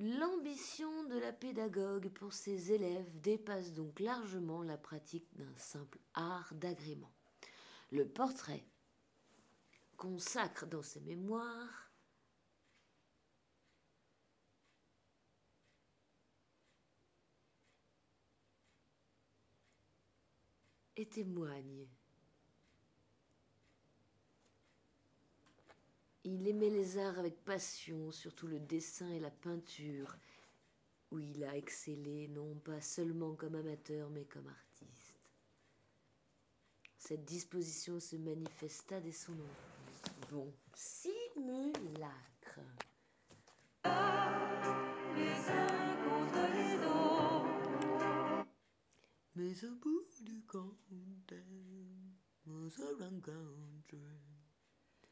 L'ambition de la pédagogue pour ses élèves dépasse donc largement la pratique d'un simple art d'agrément. Le portrait consacre dans ses mémoires et témoigne. Il aimait les arts avec passion, surtout le dessin et la peinture, où il a excellé non pas seulement comme amateur, mais comme artiste. Cette disposition se manifesta dès son enfance. Bon, simulacre. Les uns contre les autres. Mais au bout du compte, was a rencontre.